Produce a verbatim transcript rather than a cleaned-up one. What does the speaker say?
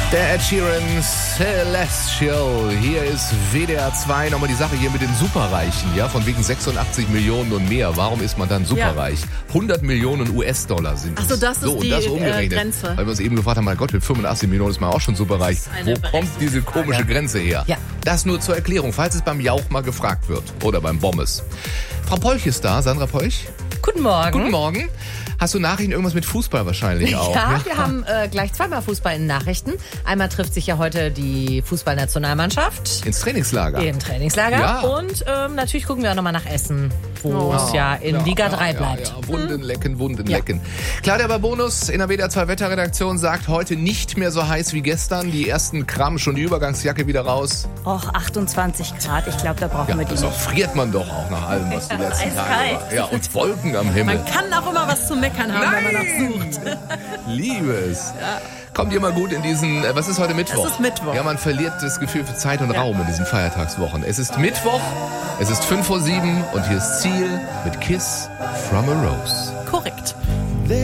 Der Ed Sheeran Celestial. Hier ist W D R zwei. Nochmal die Sache hier mit den Superreichen. Ja, von wegen sechsundachtzig Millionen und mehr. Warum ist man dann superreich? Ja. hundert Millionen U S-Dollar sind es. Ach so, das ist so, die das äh, Grenze. Weil wir uns eben gefragt haben, mein Gott, mit fünfundachtzig Millionen ist man auch schon superreich. Wo kommt diese komische Grenze her? Ja. Das nur zur Erklärung, falls es beim Jauch mal gefragt wird. Oder beim Bommes. Frau Polch ist da. Sandra Polch? Guten Morgen. Guten Morgen. Hast du Nachrichten irgendwas mit Fußball wahrscheinlich auch? Ja, wir haben äh, gleich zweimal Fußball in Nachrichten. Einmal trifft sich ja heute die Fußballnationalmannschaft. Ins Trainingslager. Im Trainingslager. Ja. Und ähm, natürlich gucken wir auch nochmal nach Essen, wo Oh. es ja in Ja, Liga ja, drei ja, bleibt. Ja, Wunden lecken, Wunden Ja. lecken. Claudia Babonus in der W D R zwei Wetterredaktion sagt, heute nicht mehr so heiß wie gestern. Die ersten Gramm, schon die Übergangsjacke wieder raus. Och, achtundzwanzig Grad. Ich glaube, da brauchen Ja, wir die so nicht. friert man doch auch nach allem, was die letzten Tage Eiskalt. war. Ja, und Wolken am Himmel. Man kann auch immer was zu meckern haben, wenn man noch sucht. Liebe es. Kommt ihr mal gut in diesen, äh, was ist heute Mittwoch? Es ist Mittwoch. Ja, man verliert das Gefühl für Zeit und Raum in diesen Feiertagswochen. Es ist Mittwoch, es ist fünf vor sieben und hier ist Ziel mit Kiss from a Rose. Korrekt.